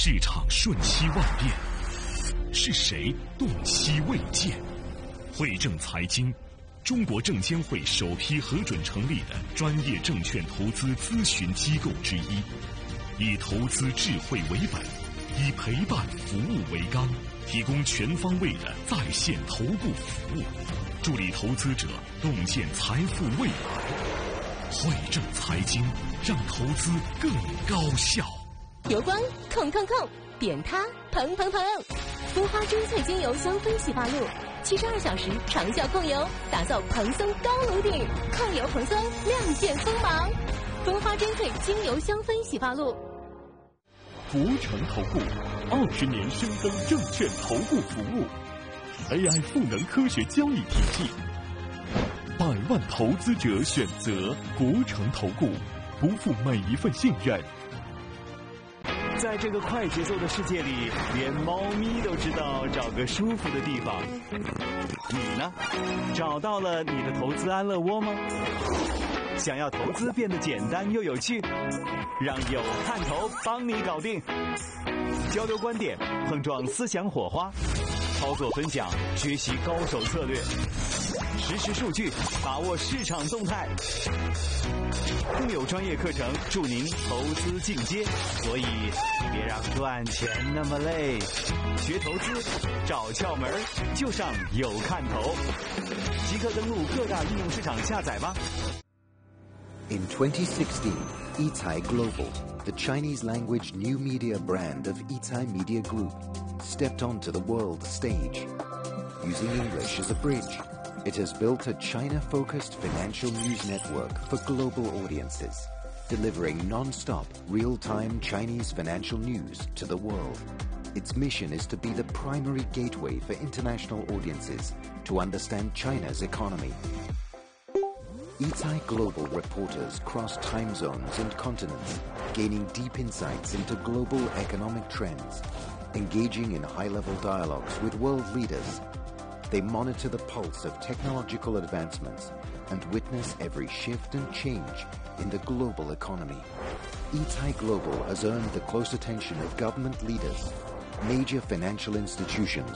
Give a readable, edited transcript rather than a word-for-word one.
市场瞬息万变，是谁动息未见？汇正财经，中国证监会首批核准成立的专业证券投资咨询机构之一，以投资智慧为本，以陪伴服务为纲，提供全方位的在线投顾服务，助力投资者洞见财富未来。汇正财经，让投资更高效。 油光控，点它蓬，蜂花珍萃精油香氛洗发露，72小时长效控油，打造蓬松高颅顶，控油蓬松，亮剑锋芒。蜂花珍萃精油香氛洗发露。 国诚投顾20年深耕证券投顾服务 ，AI 赋能科学交易体系，100万投资者选择国诚投顾，不负每一份信任。 在这个快节奏的世界里，连猫咪都知道找个舒服的地方。你呢？找到了你的投资安乐窝吗？想要投资变得简单又有趣，让有看头帮你搞定。交流观点，碰撞思想火花，操作分享，学习高手策略，实时数据，把握市场动态。更有专业课程助您投资进阶，所以别让赚钱那么累。学投资找窍门就上有看头，即刻登录各大应用市场下载吧。 In 2016, Yitai Global, the Chinese language new media brand of Yitai Media Group, stepped onto the world stage. Using English as a bridge, it has built a China-focused financial news network for global audiences, delivering non-stop, real-time Chinese financial news to the world. Its mission is to be the primary gateway for international audiences to understand China's economy. Yitai Global reporters cross time zones and continents, gaining deep insights into global economic trends, engaging in high-level dialogues with world leaders. They monitor the pulse of technological advancements and witness every shift and change in the global economy. Yitai Global has earned the close attention of government leaders, major financial institutions,